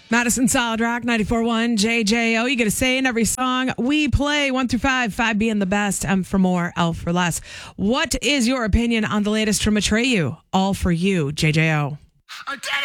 Madison Solid Rock 94.1 JJO. You get a say in every song we play, 1 through 5, 5 being the best, M for more, L for less. What is your opinion on the latest from Atreyu? All for you, JJO. I did it!